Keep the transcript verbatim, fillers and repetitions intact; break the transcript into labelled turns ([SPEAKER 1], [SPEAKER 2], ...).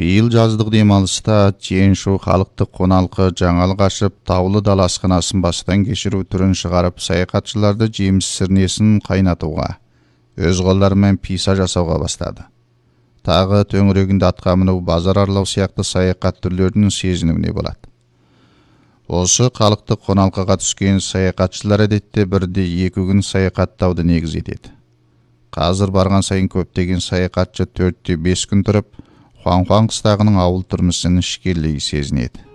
[SPEAKER 1] Бейіл жаздық демалыста Чиэншу халықты қоналқы жаңалық ашып, таулы дала асханасын бастан кешіру түрін шығарып, саяхатшыларды жеміс сірнесін қайнатуға, өз қолдарымен писа жасауға бастады. Тағы төңірегінде атқа міну, базар аралау сияқты саяхат түрлерінің сезінуіне болады. Осы халықты қоналқыға түскен саяхатшылар әдетте бірде екі күн саяхаттауды негіз етеді. Қазір барған сайын көптеген саяхатшы төртте бес күн тұрып, Хуан-Хуан қыстағының ауыл тұрмысын ішкерлей сезінеді.